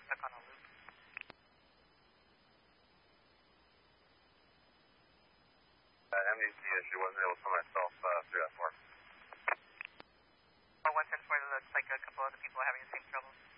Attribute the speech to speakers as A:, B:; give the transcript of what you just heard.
A: stuck on a loop.
B: MDC issue, wasn't able to put myself through that floor.
A: Oh, 174, looks like a couple other people are having the same trouble.